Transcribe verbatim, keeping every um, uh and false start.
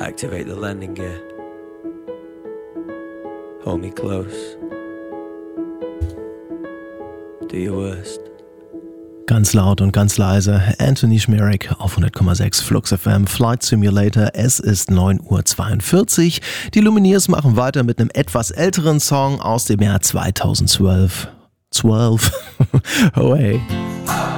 Activate the landing gear. Hold me close. Do your worst. Ganz laut und ganz leise, Anthony Schmierek auf hundert Komma sechs Flux F M, Flight Simulator, es ist neun Uhr zweiundvierzig. Die Lumineers machen weiter mit einem etwas älteren Song aus dem Jahr zweitausendzwölf. zwölf. Oh hey.